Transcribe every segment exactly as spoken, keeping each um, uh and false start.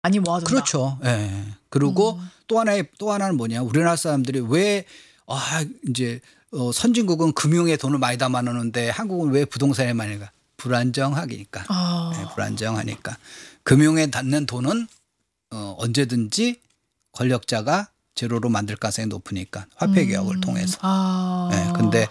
많이 모아둔다. 그렇죠. 예. 그리고 음. 또 하나의 또 하나는 뭐냐. 우리나라 사람들이 왜 아 인제 어 선진국은 금융에 돈을 많이 담아 놓는데 한국은 왜 부동산에 많이 가? 불안정하니까. 아. 예 불안정하니까. 금융에 닿는 돈은 어 언제든지 권력자가 제로로 만들 가능성이 높으니까 화폐 개혁을 음. 통해서. 아. 예 근데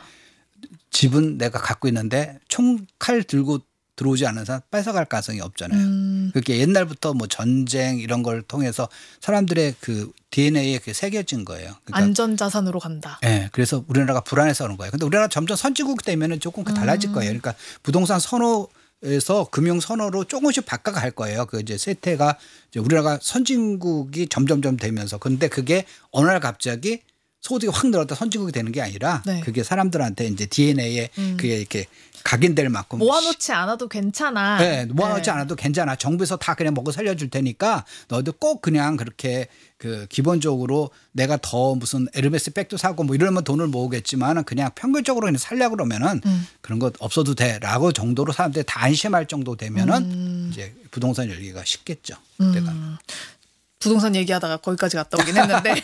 집은 내가 갖고 있는데 총칼 들고 들어오지 않는 사람 뺏어갈 가능성이 없잖아요. 음. 그게 옛날부터 뭐 전쟁 이런 걸 통해서 사람들의 그 디엔에이에 그게 새겨진 거예요. 그러니까 안전자산으로 간다. 예. 그래서 우리나라가 불안해서 그런 거예요. 근데 우리나라가 점점 선진국 되면은 조금 달라질 거예요. 그러니까 부동산 선호에서 금융 선호로 조금씩 바꿔갈 거예요. 그 이제 세태가 이제 우리나라가 선진국이 점점점 되면서 근데 그게 어느 날 갑자기 소득이 확 늘었다 선진국이 되는 게 아니라 네. 그게 사람들한테 이제 디엔에이에 음. 그게 이렇게 각인될 만큼 모아놓지 않아도 괜찮아. 네, 모아놓지 네. 않아도 괜찮아. 정부에서 다 그냥 먹고 살려줄 테니까 너도 꼭 그냥 그렇게 그 기본적으로 내가 더 무슨 에르메스 백도 사고 뭐 이러면 돈을 모으겠지만 그냥 평균적으로 그냥 살려고 그러면은 음. 그런 것 없어도 돼라고 정도로 사람들이 다 안심할 정도 되면은 음. 이제 부동산 열기가 쉽겠죠. 그때가. 음. 부동산 얘기하다가 거기까지 갔다 오긴 했는데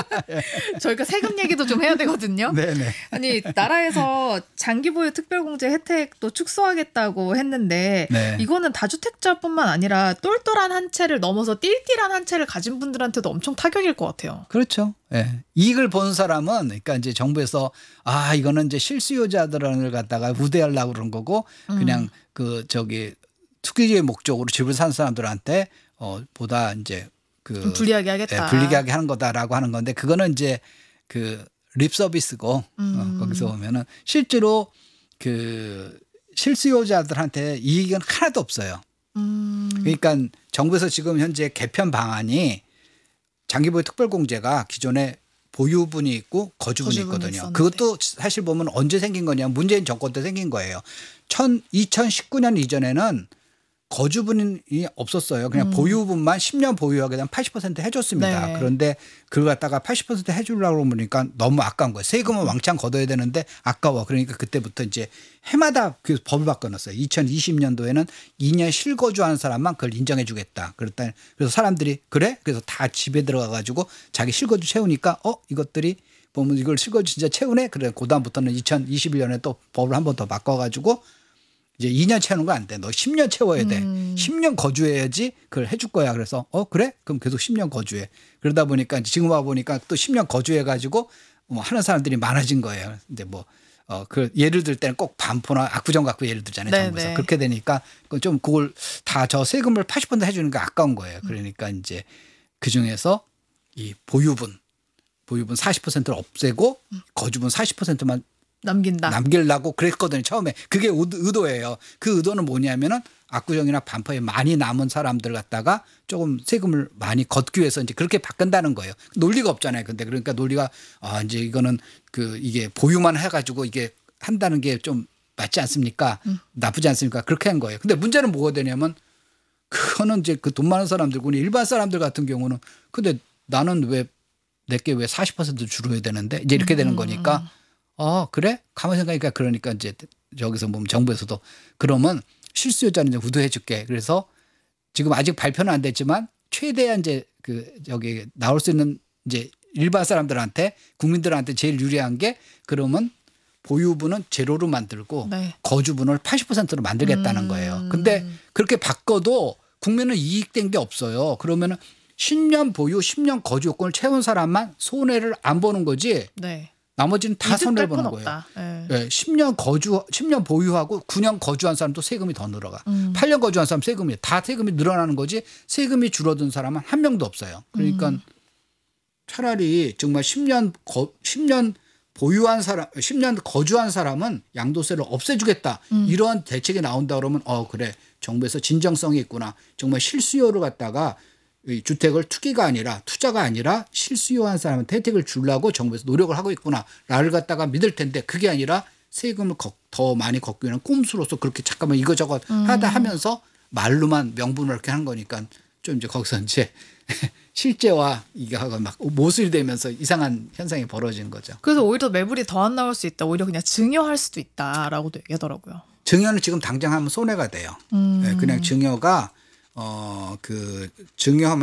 저희가 세금 얘기도 좀 해야 되거든요. 네네. 아니 나라에서 장기 보유 특별공제 혜택도 축소하겠다고 했는데 네. 이거는 다주택자뿐만 아니라 똘똘한 한 채를 넘어서 띨띨한 한 채를 가진 분들한테도 엄청 타격일 것 같아요. 그렇죠. 예. 이익을 본 사람은 그러니까 이제 정부에서 아 이거는 이제 실수요자들을 갖다가 우대하려고 그런 거고 그냥 음. 그 저기 투기의 목적으로 집을 산 사람들한테 어 보다 이제 그 좀 불리하게 하겠다. 예, 불리하게 하는 거다라고 하는 건데 그거는 이제 그 립 서비스고 음. 어, 거기서 보면은 실제로 그 실수요자들한테 이익은 하나도 없어요. 음. 그러니까 정부에서 지금 현재 개편 방안이 장기보유 특별공제가 기존에 보유분이 있고 거주분이 거주분이 있거든요. 있었는데. 그것도 사실 보면 언제 생긴 거냐 문재인 정권 때 생긴 거예요. 이천십구 년 이전에는 거주분이 없었어요. 그냥 음. 보유분만 십 년 보유하게 되면 팔십 퍼센트 해줬습니다. 네. 그런데 그걸 갖다가 팔십 퍼센트 해주려고 그러니까 너무 아까운 거예요. 세금은 왕창 걷어야 되는데 아까워. 그러니까 그때부터 이제 해마다 그 법을 바꿔놨어요. 이천이십 년도에는 이 년 실거주하는 사람만 그걸 인정해 주겠다. 그랬다. 그래서 사람들이 그래? 그래서 다 집에 들어가 가지고 자기 실거주 채우니까 어 이것들이 보면 이걸 실거주 진짜 채우네. 그래 그다음부터는 이천이십일 년에 또 법을 한 번 더 바꿔 가지고 이제 이 년 채우는 거 안 돼. 너 십 년 채워야 돼. 음. 십 년 거주해야지 그걸 해줄 거야. 그래서 어 그래? 그럼 계속 십 년 거주해. 그러다 보니까 지금 와 보니까 또 십 년 거주해 가지고 뭐 하는 사람들이 많아진 거예요. 근데 뭐 어 그 예를 들 때는 꼭 반포나 압구정 갖고 예를 들잖아요. 네네. 정부에서 그렇게 되니까 좀 그걸 다 저 세금을 팔십 퍼센트 해주는 게 아까운 거예요. 그러니까 이제 그 중에서 이 보유분 보유분 사십 퍼센트를 없애고 거주분 사십 퍼센트만 남긴다. 남기려고 그랬거든요. 처음에. 그게 의도예요. 그 의도는 뭐냐면은 압구정이나 반포에 많이 남은 사람들 갖다가 조금 세금을 많이 걷기 위해서 이제 그렇게 바꾼다는 거예요. 논리가 없잖아요. 근데 그러니까 논리가 아 이제 이거는 그 이게 보유만 해가지고 이게 한다는 게 좀 맞지 않습니까? 음. 나쁘지 않습니까? 그렇게 한 거예요. 근데 문제는 뭐가 되냐면 그거는 이제 그 돈 많은 사람들고 일반 사람들 같은 경우는 근데 나는 왜 내게 왜 사십 퍼센트 줄여야 되는데 이제 이렇게 되는 거니까 어 그래? 가만히 생각하니까 그러니까 이제 여기서 보면 정부에서도 그러면 실수요자는 이제 우도해 줄게. 그래서 지금 아직 발표는 안 됐지만 최대한 이제 그 여기 나올 수 있는 이제 일반 사람들한테 국민들한테 제일 유리한 게 그러면 보유분은 제로로 만들고 네. 거주분을 팔십 퍼센트로 만들겠다는 음. 거예요. 근데 그렇게 바꿔도 국민은 이익된 게 없어요. 그러면은 십 년 보유, 십 년 거주 요건을 채운 사람만 손해를 안 보는 거지. 네. 나머지는 다 손해를 이득될 보는 건 거예요. 없다. 네. 네, 십 년 거주, 십 년 보유하고 구 년 거주한 사람도 세금이 더 늘어가. 음. 팔 년 거주한 사람 세금이 다 세금이 늘어나는 거지 세금이 줄어든 사람은 한 명도 없어요. 그러니까 음. 차라리 정말 십 년 거, 십 년 보유한 사람, 십 년 거주한 사람은 양도세를 없애주겠다. 음. 이러한 대책이 나온다 그러면 어 그래 정부에서 진정성이 있구나. 정말 실수요를 갖다가 이 주택을 투기가 아니라 투자가 아니라 실수요한 사람한테 혜택을 주려고 정부에서 노력을 하고 있구나를 갖다가 믿을 텐데 그게 아니라 세금을 더 많이 걷기 위한 꼼수로서 그렇게 잠깐만 이거저거 음. 하다 하면서 말로만 명분을 이렇게 한 거니까 좀 이제 거기서 이제 실제와 이게 하고 막 모순이 되면서 이상한 현상이 벌어지는 거죠. 그래서 오히려 매물이 더 안 나올 수 있다. 오히려 그냥 증여할 수도 있다라고도 얘기하더라고요. 증여는 지금 당장 하면 손해가 돼요. 음. 네, 그냥 증여가 어 그 증여하면